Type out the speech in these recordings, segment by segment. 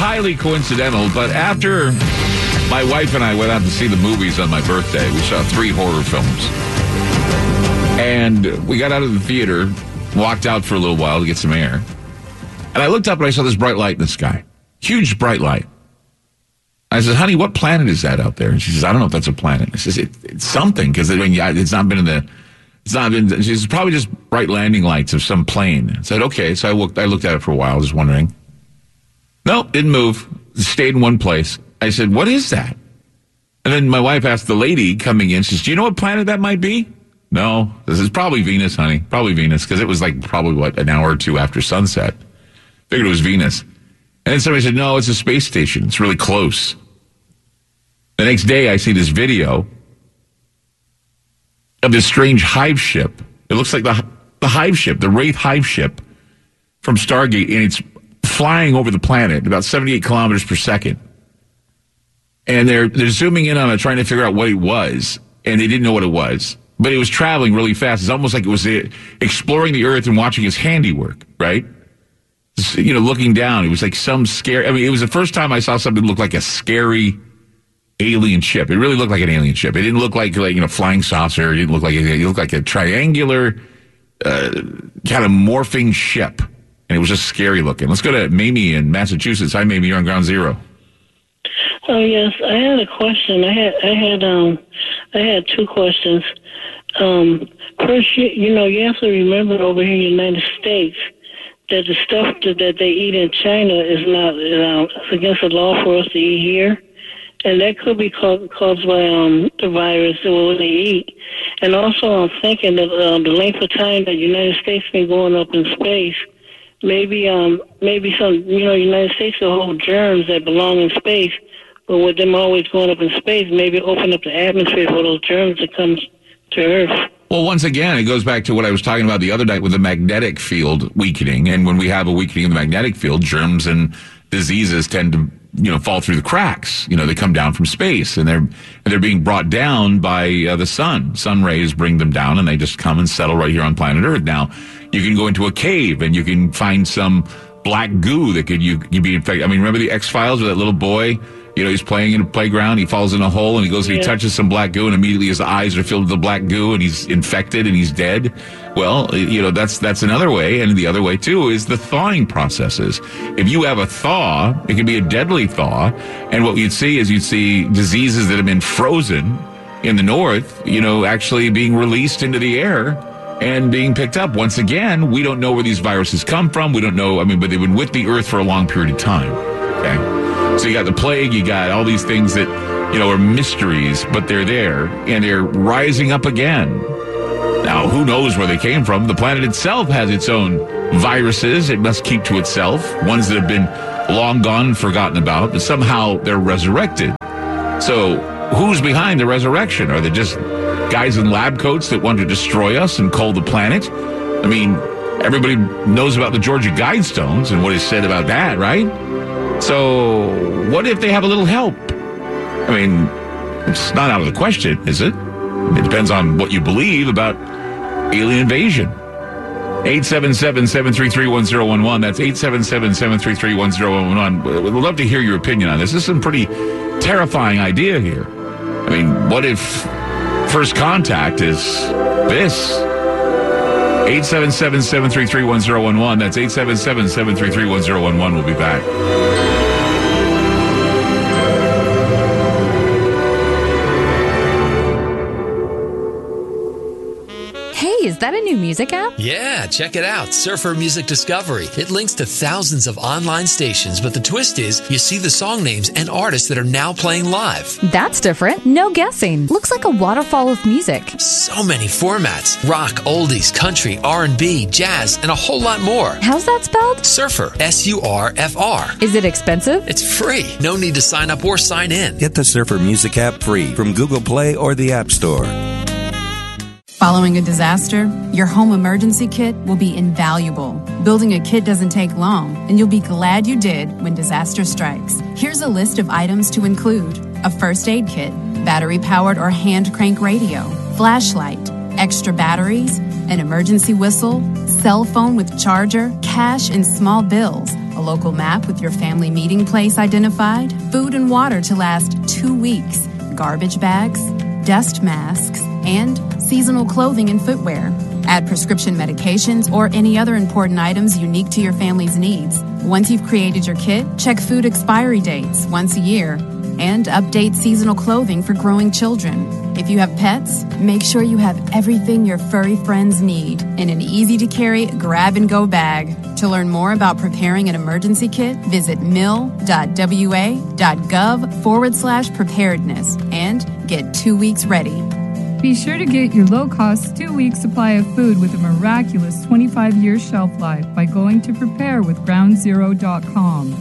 highly coincidental, but after my wife and I went out to see the movies on my birthday, we saw 3 horror films. And we got out of the theater, walked out for a little while to get some air. And I looked up and I saw this bright light in the sky. Huge bright light. I said, honey, what planet is that out there? And she says, I don't know if that's a planet. I says, it's something, because it's not been she says, probably just bright landing lights of some plane. I said, okay. So I looked at it for a while, just wondering. Nope, didn't move. Stayed in one place. I said, what is that? And then my wife asked the lady coming in, she says, do you know what planet that might be? No, this is probably Venus, honey. Probably Venus, because it was like probably, an hour or two after sunset. Figured it was Venus. And then somebody said, no, it's a space station. It's really close. The next day, I see this video of this strange hive ship. It looks like the hive ship, the Wraith hive ship from Stargate, and it's flying over the planet about 78 kilometers per second. And they're zooming in on it, trying to figure out what it was, and they didn't know what it was. But it was traveling really fast. It's almost like it was exploring the Earth and watching his handiwork, right? Looking down. It was like some scary... I mean, it was the first time I saw something that looked like a scary alien ship. It really looked like an alien ship. It didn't look like flying saucer. It didn't look like... It looked like a triangular kind of morphing ship. And it was just scary looking. Let's go to Mamie in Massachusetts. Hi, Mamie. You're on Ground Zero. Oh, yes. I had a question. I had 2 questions. First, you have to remember over here in the United States that the stuff that they eat in China is not it's against the law for us to eat here. And that could be caused by the virus or what they eat. And also, I'm thinking that the length of time that the United States been going up in space, maybe some, United States will hold germs that belong in space, but with them always going up in space, maybe open up the atmosphere for those germs that come to Earth. Well, once again, it goes back to what I was talking about the other night with the magnetic field weakening. And when we have a weakening of the magnetic field, germs and diseases tend to, fall through the cracks. They come down from space, and they're being brought down by the sun. Sun rays bring them down, and they just come and settle right here on planet Earth. Now, you can go into a cave, and you can find some black goo that could you be infected. I mean, remember the X-Files with that little boy? He's playing in a playground. He falls in a hole, and he goes and he touches some black goo, and immediately his eyes are filled with the black goo, and he's infected, and he's dead. Well, that's another way, and the other way, too, is the thawing processes. If you have a thaw, it can be a deadly thaw, and what you'd see diseases that have been frozen in the north, actually being released into the air and being picked up. Once again, we don't know where these viruses come from. We don't know, but they've been with the earth for a long period of time, okay? So you got the plague, you got all these things that, are mysteries, but they're there, and they're rising up again. Now, who knows where they came from? The planet itself has its own viruses it must keep to itself, ones that have been long gone and forgotten about, but somehow they're resurrected. So who's behind the resurrection? Are they just guys in lab coats that want to destroy us and cull the planet? I mean, everybody knows about the Georgia Guidestones and what is said about that, right? So what if they have a little help? I mean, it's not out of the question, is it? It depends on what you believe about alien invasion. 877-733-1011. That's 877-733-1011. We'd love to hear your opinion on this. This is some pretty terrifying idea here. I mean, what if first contact is this? 877-733-1011. That's 877-733-1011. We'll be back. Is that a new music app? Yeah, check it out. Surfer Music Discovery. It links to thousands of online stations, but the twist is you see the song names and artists that are now playing live. That's different. No guessing. Looks like a waterfall of music. So many formats. Rock, oldies, country, R&B, jazz, and a whole lot more. How's that spelled? Surfer. S-U-R-F-R. Is it expensive? It's free. No need to sign up or sign in. Get the Surfer Music app free from Google Play or the App Store. Following a disaster, your home emergency kit will be invaluable. Building a kit doesn't take long, and you'll be glad you did when disaster strikes. Here's a list of items to include: a first aid kit, battery-powered or hand crank radio, flashlight, extra batteries, an emergency whistle, cell phone with charger, cash and small bills, A local map with your family meeting place identified, food and water to last 2 weeks, garbage bags, dust masks, and seasonal clothing and footwear. Add prescription medications or any other important items unique to your family's needs. Once you've created your kit, check food expiry dates once a year and update seasonal clothing for growing children. If you have pets, make sure you have everything your furry friends need in an easy-to-carry grab-and-go bag. To learn more about preparing an emergency kit, visit mil.wa.gov/preparedness and get 2 weeks ready. Be sure to get your low-cost 2-week supply of food with a miraculous 25-year shelf life by going to preparewithgroundzero.com.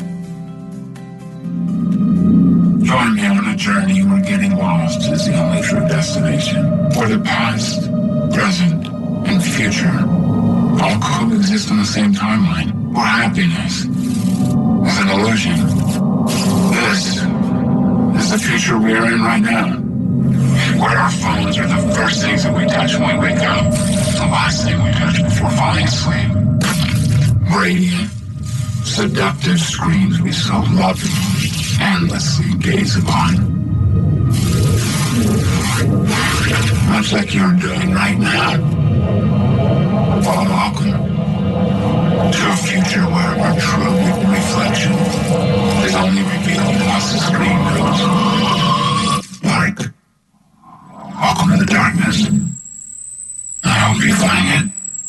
Join me on a journey where getting lost is the only true destination. Where the past, present, and future all coexist on the same timeline. Where happiness is an illusion. This is the future we are in right now. Where our phones are the first things that we touch when we wake up, the last thing we touch before falling asleep. Radiant, seductive screens we so lovingly, endlessly gaze upon. Much like you're doing right now. Well, welcome to a future where our true